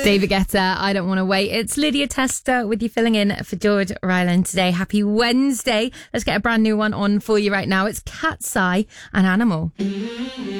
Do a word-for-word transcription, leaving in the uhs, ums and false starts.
David Guetta, I Don't Want to Wait. It's Lydia Tester with you filling in for George Ryland today. Happy Wednesday. Let's get a brand new one on for you right now. It's Cat's Eye and Animal.